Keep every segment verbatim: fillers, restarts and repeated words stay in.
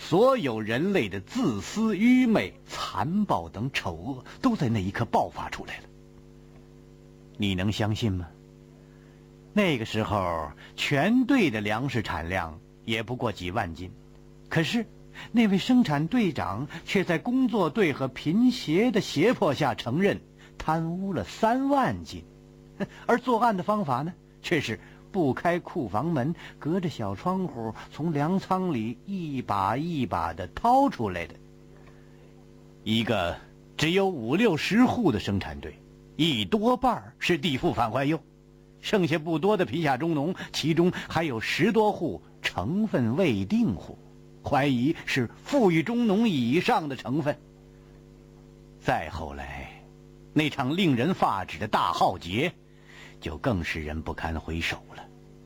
所有人类的自私、愚昧、残暴等丑恶都在那一刻爆发出来了。你能相信吗？那个时候全队的粮食产量也不过几万斤，可是那位生产队长却在工作队和贫协的胁迫下承认贪污了三万斤，而作案的方法呢，却是不开库房门，隔着小窗户从粮仓里一把一把的掏出来的。一个只有五六十户的生产队，一多半是地富反坏右，剩下不多的贫下中农，其中还有十多户成分未定户，怀疑是富裕中农以上的成分。再后来，那场令人发指的大浩劫就更使人不堪回首了。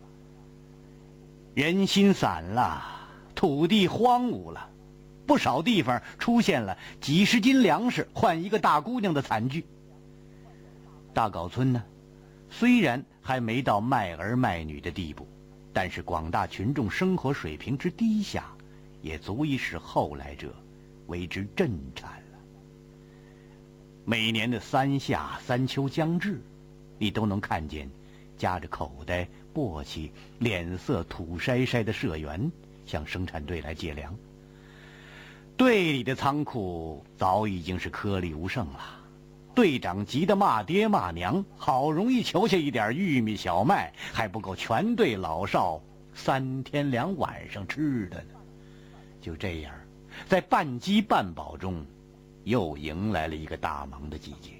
人心散了，土地荒芜了，不少地方出现了几十斤粮食换一个大姑娘的惨剧。大镐村呢，虽然还没到卖儿卖女的地步，但是广大群众生活水平之低下，也足以使后来者为之震颤了。每年的三夏三秋将至，你都能看见夹着口袋、簸箕、脸色土筛筛的社员向生产队来借粮。队里的仓库早已经是颗粒无剩了，队长急得骂爹骂娘，好容易求下一点玉米小麦，还不够全队老少三天两晚上吃的呢。就这样，在半饥半饱中，又迎来了一个大忙的季节。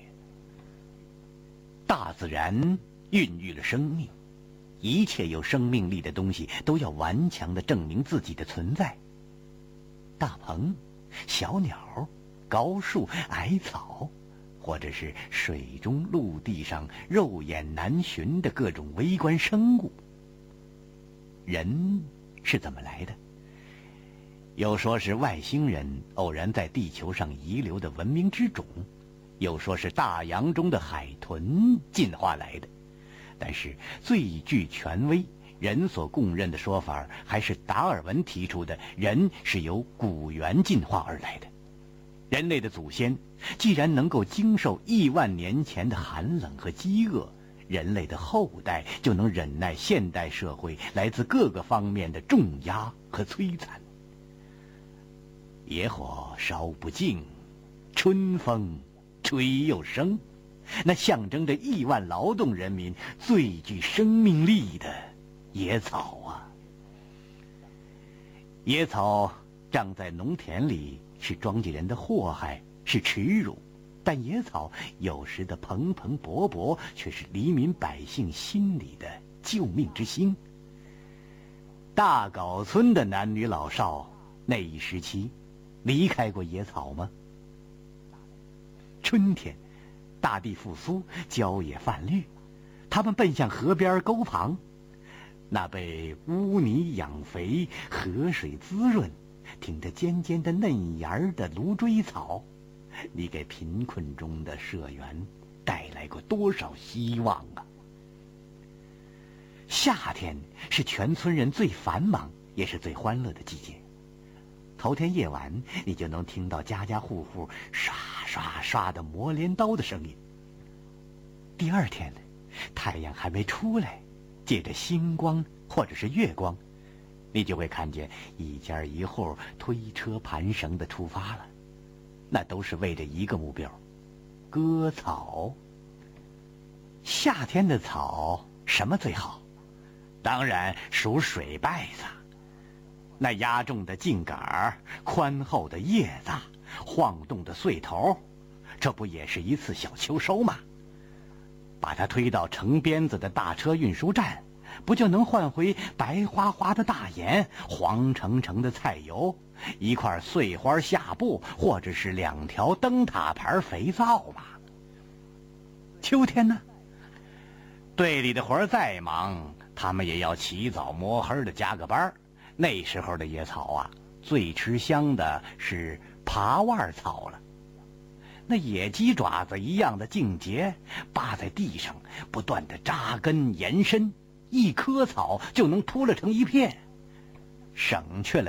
大自然孕育了生命，一切有生命力的东西都要顽强地证明自己的存在。大鹏、小鸟、高树、矮草，或者是水中陆地上肉眼难寻的各种微观生物。人是怎么来的？有说是外星人偶然在地球上遗留的文明之种，又说是大洋中的海豚进化来的。但是最具权威、人所公认的说法，还是达尔文提出的人是由古猿进化而来的。人类的祖先既然能够经受亿万年前的寒冷和饥饿，人类的后代就能忍耐现代社会来自各个方面的重压和摧残。野火烧不尽，春风吹又生，那象征着亿万劳动人民最具生命力的野草啊！野草长在农田里，是庄稼人的祸害，是耻辱，但野草有时的蓬蓬勃勃，却是黎民百姓心里的救命之星。大镐村的男女老少那一时期离开过野草吗？春天，大地复苏，郊野泛绿，他们奔向河边沟旁，那被污泥养肥、河水滋润、挺着尖尖的嫩芽的芦锥草，你给贫困中的社员带来过多少希望啊！夏天是全村人最繁忙也是最欢乐的季节。头天夜晚，你就能听到家家户户刷刷刷的磨镰刀的声音。第二天，太阳还没出来，借着星光或者是月光，你就会看见一家一户推车盘绳的出发了，那都是为着一个目标：割草。夏天的草什么最好？当然属水稗子。那压重的茎杆，宽厚的叶子，晃动的穗头，这不也是一次小秋收吗？把它推到成鞭子的大车运输站，不就能换回白花花的大盐、黄澄澄的菜油、一块碎花下布，或者是两条灯塔牌肥皂吗？秋天呢？队里的活再忙，他们也要起早摸黑的加个班。那时候的野草啊，最吃香的是爬腕草了。那野鸡爪子一样的茎节扒在地上，不断的扎根延伸，一棵草就能铺了成一片，省去了